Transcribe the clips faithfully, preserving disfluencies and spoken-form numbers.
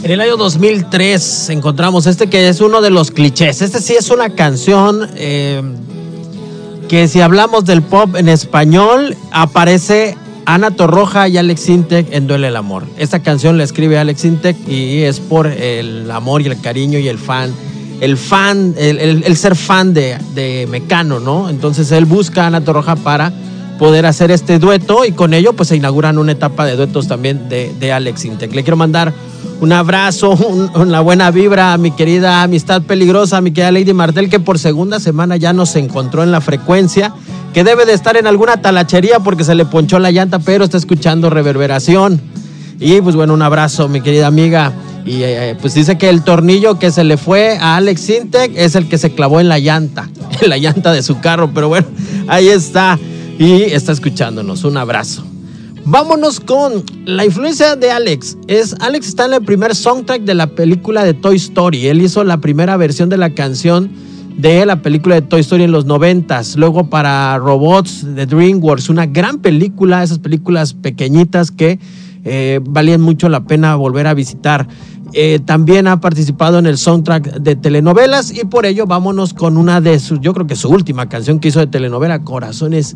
En el año dos mil tres encontramos este que es uno de los clichés. Este sí es una canción eh, que si hablamos del pop en español, aparece Ana Torroja y Alex Sintek en Duele el Amor. Esta canción la escribe Alex Sintek y es por el amor y el cariño y el fan, el fan, el, el, el ser fan de, de Mecano, ¿no? Entonces él busca a Ana Torroja para poder hacer este dueto y con ello pues se inauguran una etapa de duetos también de, de Alex Sintek. Le quiero mandar un abrazo, un, una buena vibra a mi querida Amistad Peligrosa, a mi querida Lady Martel, que por segunda semana ya nos encontró en la frecuencia, que debe de estar en alguna talachería porque se le ponchó la llanta, pero está escuchando Reverberación. Y pues bueno, un abrazo, mi querida amiga. Y eh, pues dice que el tornillo que se le fue a Alex Sintek es el que se clavó en la llanta, en la llanta de su carro, pero bueno, ahí está. Y está escuchándonos, un abrazo. Vámonos con la influencia de Alex. Es, Alex está en el primer soundtrack de la película de Toy Story. Él hizo la primera versión de la canción de la película de Toy Story en los noventas. Luego para Robots de DreamWorks, una gran película, esas películas pequeñitas que eh, valían mucho la pena volver a visitar. Eh, también ha participado en el soundtrack de telenovelas y por ello vámonos con una de sus, yo creo que su última canción que hizo de telenovela, Corazones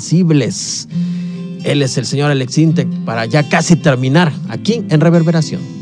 Invencibles. Él es el señor Alex Sintek para ya casi terminar aquí en Reverberación.